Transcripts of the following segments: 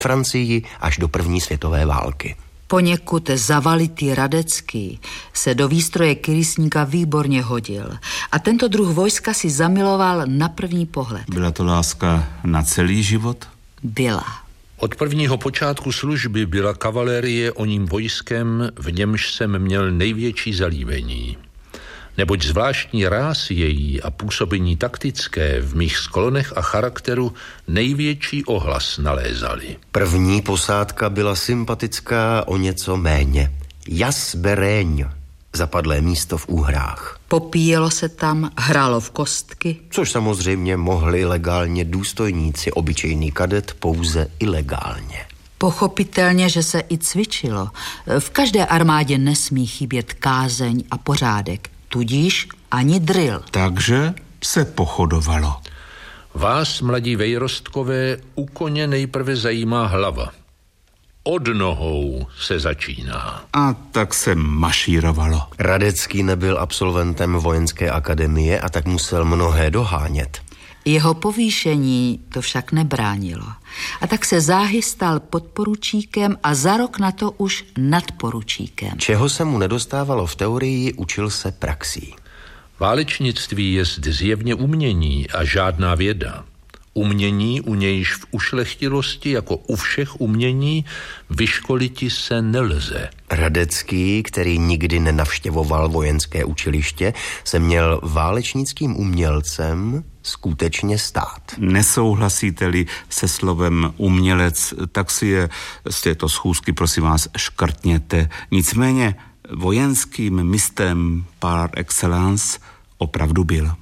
Francii až do první světové války. Poněkud zavalitý Radecký se do výstroje kyrysníka výborně hodil a tento druh vojska si zamiloval na první pohled. Byla to láska na celý život? Byla. Od prvního počátku služby byla kavalérie oním vojskem, v němž jsem měl největší zalíbení. Neboť zvláštní ráz její a působení taktické v mých sklonech a charakteru největší ohlas nalézali. První posádka byla sympatická o něco méně. Jas Beréň, zapadlé místo v Úhrách. Popíjelo se tam, hrálo v kostky. Což samozřejmě mohli legálně důstojníci, obyčejný kadet pouze ilegálně. Pochopitelně, že se i cvičilo. V každé armádě nesmí chybět kázeň a pořádek. Tudíž ani drill. Takže se pochodovalo. Vás, mladí vejrostkové, u koně nejprve zajímá hlava. Od nohou se začíná. A tak se mašírovalo. Radecký nebyl absolventem vojenské akademie a tak musel mnohé dohánět. Jeho povýšení to však nebránilo. A tak se záhy stal podporučíkem a za rok na to už nadporučíkem. Čeho se mu nedostávalo v teorii, učil se praxí. Válečnictví je zjevně umění a žádná věda. Umění, u nějž v ušlechtilosti, jako u všech umění, vyškoliti se nelze. Radecký, který nikdy nenavštěvoval vojenské učiliště, se měl válečnickým umělcem skutečně stát. Nesouhlasíte-li se slovem umělec, tak si je z této schůzky, prosím vás, škrtněte. Nicméně vojenským mistrem par excellence opravdu byl.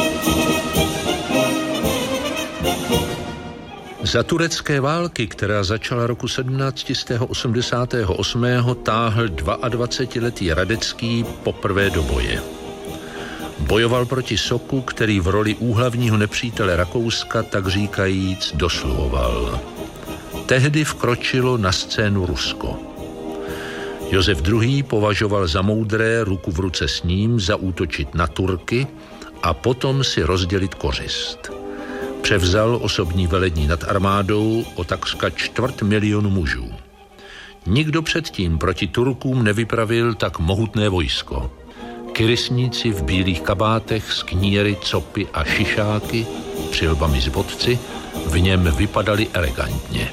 Za turecké války, která začala roku 1788, táhl 22letý Radecký poprvé do boje. Bojoval proti Soku, který v roli úhlavního nepřítele Rakouska, tak říkajíc, dosluhoval. Tehdy vkročilo na scénu Rusko. Josef II. Považoval za moudré ruku v ruce s ním zaútočit na Turky a potom si rozdělit kořist. Převzal osobní velení nad armádou o takřka 250 000 mužů. Nikdo předtím proti Turkům nevypravil tak mohutné vojsko. Kyrysníci v bílých kabátech s kníry, copy a šišáky, přilbami s bodci, v něm vypadali elegantně.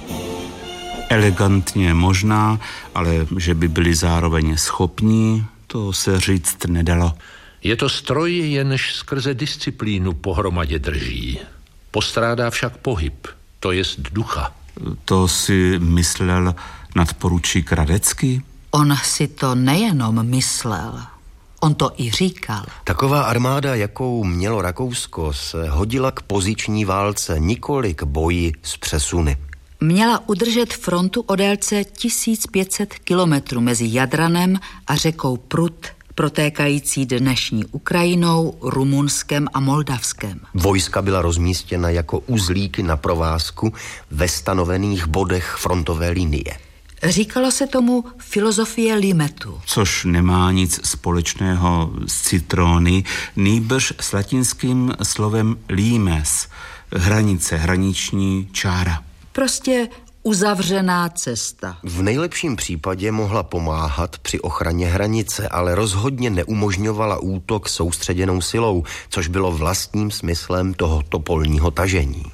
Elegantně možná, ale že by byli zároveň schopní, to se říct nedalo. Je to stroj, jenž skrze disciplínu pohromadě drží. Postrádá však pohyb, to jest ducha. To si myslel nadporučík Radecký? On si to nejenom myslel, on to i říkal. Taková armáda, jakou mělo Rakousko, se hodila k poziční válce, nikoli k boji s přesuny. Měla udržet frontu o délce 1500 kilometrů mezi Jadranem a řekou Prut, protékající dnešní Ukrajinou, Rumunskem a Moldavskem. Vojska byla rozmístěna jako uzlíky na provázku ve stanovených bodech frontové linie. Říkalo se tomu filozofie limetu. Což nemá nic společného s citrony, nýbrž s latinským slovem limes, hranice, hraniční čára. Prostě uzavřená cesta. V nejlepším případě mohla pomáhat při ochraně hranice, ale rozhodně neumožňovala útok soustředěnou silou, což bylo vlastním smyslem tohoto polního tažení.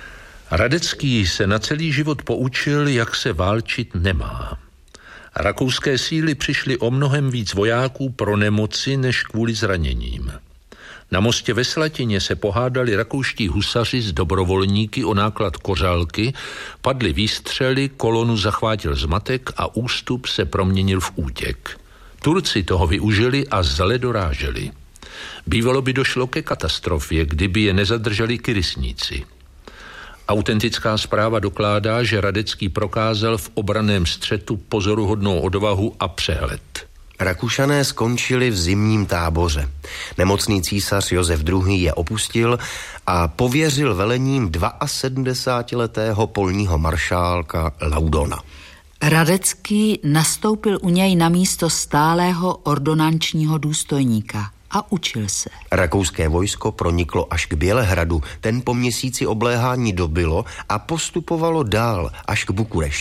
Radecký se na celý život poučil, jak se válčit nemá. Rakouské síly přišly o mnohem víc vojáků pro nemoci než kvůli zraněním. Na mostě ve Slatině se pohádali rakouští husaři s dobrovolníky o náklad kořálky, padly výstřely, kolonu zachvátil zmatek a ústup se proměnil v útěk. Turci toho využili a zle doráželi. Bývalo by došlo ke katastrofě, kdyby je nezadrželi kyrysníci. Autentická zpráva dokládá, že Radecký prokázal v obranném střetu pozoruhodnou odvahu a přehled. Rakušané skončili v zimním táboře. Nemocný císař Josef II. Je opustil a pověřil velením 72letého polního maršálka Laudona. Radecký nastoupil u něj na místo stálého ordonančního důstojníka a učil se. Rakouské vojsko proniklo až k Bělehradu, ten po měsíci obléhání dobylo a postupovalo dál až k Bukurešti.